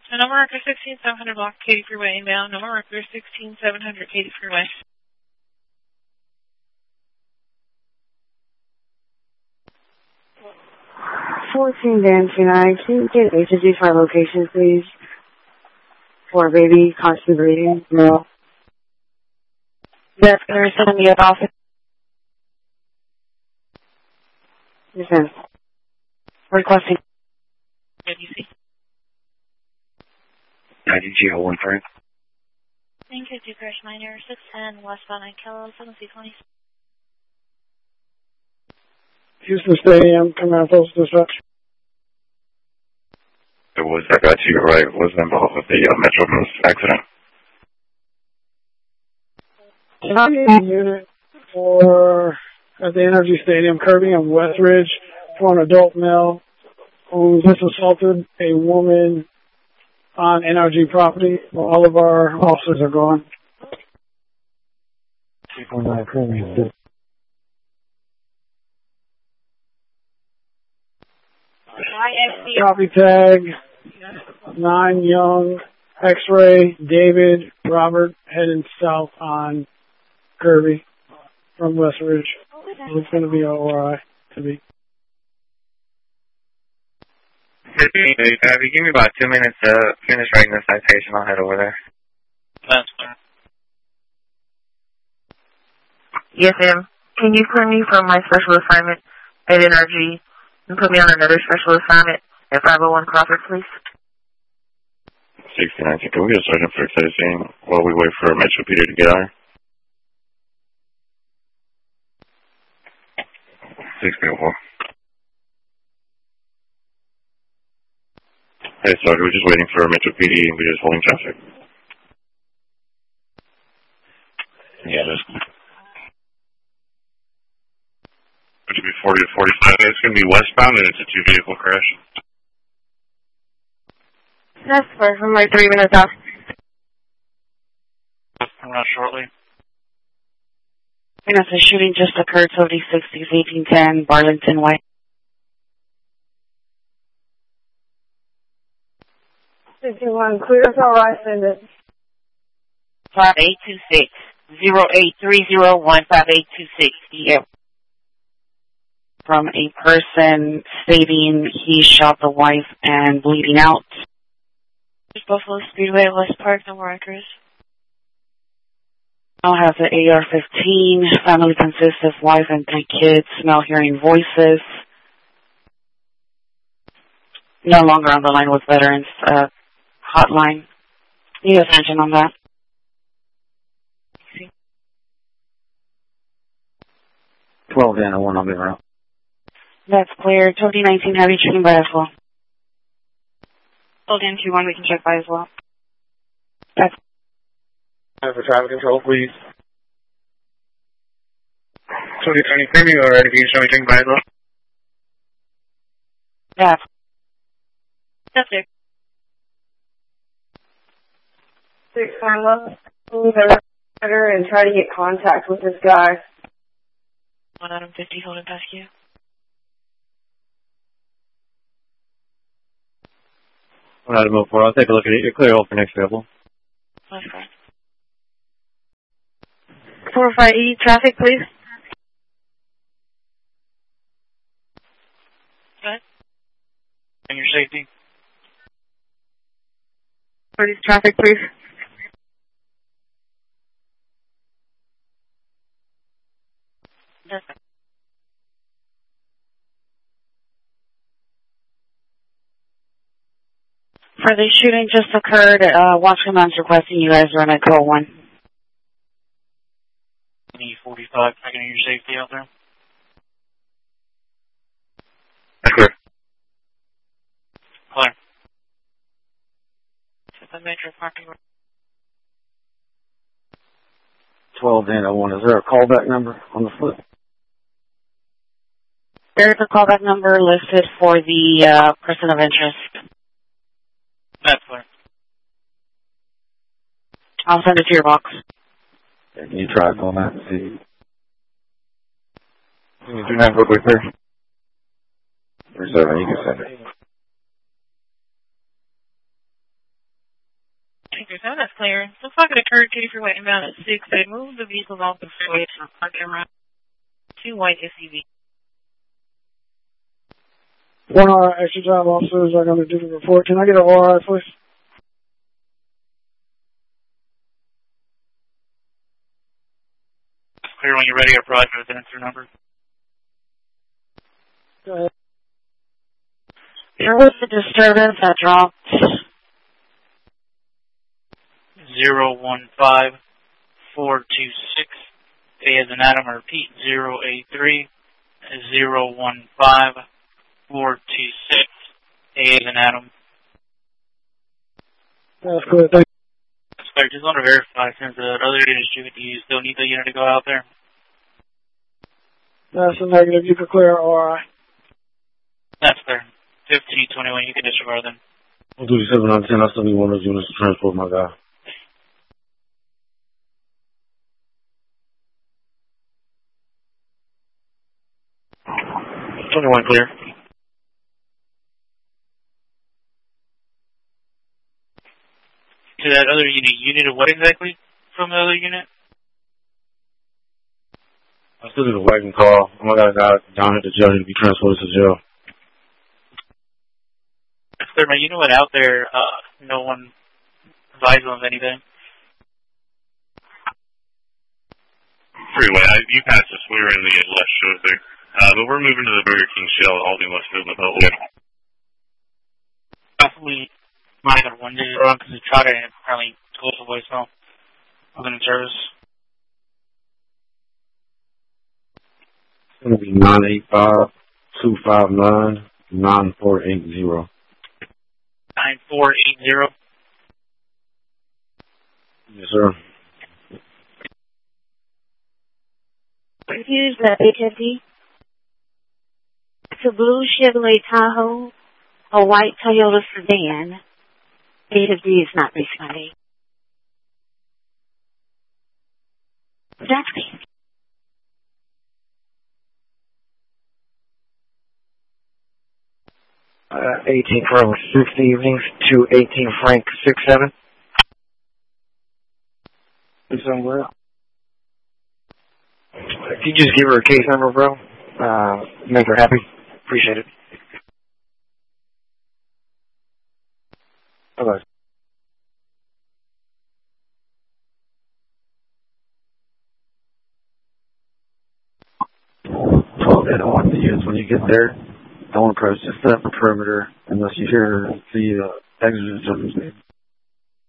No more Marker 16700 block Katy Freeway inbound. No more Marker 16700 Katy Freeway. 14 Dan 29. Can you get agency for our location, please? For a baby, constant breathing, male. That's going to send me an office. Yes, ma'am. Requesting. WC. IDG 013. Thank you, to Crash Minor 610 westbound 9 Kilo 7C20. Houston Stadium, Commandos Dispatch. It was that guy to your right was involved with the Metro Moose accident. Can I get a unit for at the Energy Stadium, Kirby and Westridge, for an adult male who just assaulted a woman on NRG property? Well, all of our officers are gone. Copy tag, 9 Young, X-ray, David, Robert, heading south on Kirby from Westridge. It's going to be ORI to be. Abby, give me about 2 minutes to finish writing the citation. I'll head over there. That's fine. Yes, ma'am. Can you clear me from my special assignment at NRG and put me on another special assignment at 501 Crawford, please? 1619. Can we get a sergeant for citizen while we wait for Metro Peter to get on? 604. Hey, Sergeant, we're just waiting for Metro PD and we're just holding traffic. Yeah, that's it should be 40 to 45. It's going to be westbound and it's a 2-vehicle crash. That's for my 3 minutes off. Come around shortly. Yes, the shooting just occurred, 76 1810 Barlington Way. 51, clear as all right, send it. 5826 0830 5826 EF. From a person stating he shot the wife and bleeding out. Buffalo Speedway, West Park, no more Rikers. Now has an AR-15. Family consists of wife and 3 kids. Now hearing voices. No longer on the line with veterans hotline. Need attention on that. 12 and 1, I'll be around. That's clear. 2019 heavy checking by as well. Hold in 2-1, we can check by as well. That's For traffic control, please. 2020 or ready for you to show me checking by as well? that. That's it. 6 Carla, move and try to get contact with this guy. 1 Adam 50, holding past you. One Adam 04, I'll take a look at it. You're clear all for next available. That's fine. 458 traffic, please. Go ahead. And your safety. Police traffic, please. That's fine. For the shooting just occurred, Watch Command's requesting you guys run at call 1. Need 45, checking your safety out there. Clear. Clear. Set the metro parking. 12 and 01. Is there a callback number on the foot? There's a callback number listed for the person of interest. That's clear. I'll send it to your box. Can you try calling that and see? Can you do that real quick there? 37, you can send it. 37, that's clear. Looks like it occurred Katy Freeway inbound at 6. They moved the vehicles off the freeway to park them around 2 white SUVs. 1 hour extra time officers are going to do the report. Can I get an ORI, please? Clear when you're ready. I'll provide you with an answer number. Go ahead. There was a disturbance that dropped 015426. A as in Adam, I repeat, 083 015426. A as in Adam. That's good. Thank you. I just want to verify since the other unit is due, do you still need the unit to go out there? That's a negative. You can clear ORI. That's clear. 1521, you can disregard them. 137 on 10, I still need one of those units to transport my guy. One clear. To that other unit. Unit of what exactly from the other unit? I still need a wagon call. I got a guy down at the jail to be transported to jail. That's clear, man. You know what? Out there, no one advised them of anything. Freeway, you passed us. We were in the left shows there. But we're moving to the Burger King Shell at Aldi Westfield in the Beltway. Possibly might have one day wrong because we tried it and apparently goes to voicemail. Wasn't in service. It's going to be 985-259-9480. 9480. Yes, sir. Refuse the HFD. It's a blue Chevrolet Tahoe, a white Toyota sedan. HFD is not responding. Exactly. Uh, 18 Frank 6 evenings to 18 Frank 6-7. Somewhere. If you just give her a case number, bro, make her happy. Appreciate it. Bye-bye. I don't want to use when you get there. Don't approach the perimeter unless you hear the exit.